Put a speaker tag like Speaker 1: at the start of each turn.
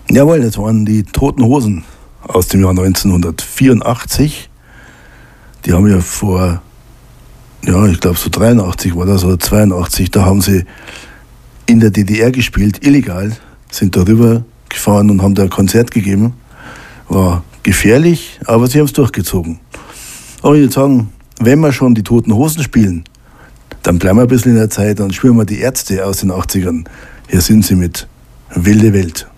Speaker 1: Jawohl, das waren die Toten Hosen aus dem Jahr 1984. Die haben ja vor, ich glaube so 83 war das oder 82, da haben sie in der DDR gespielt, illegal, sind darüber gefahren und haben da ein Konzert gegeben. War gefährlich, aber sie haben es durchgezogen. Aber ich würde sagen, wenn wir schon die Toten Hosen spielen, dann bleiben wir ein bisschen in der Zeit und spielen wir die Ärzte aus den 80ern. Hier sind sie mit Wilde Welt.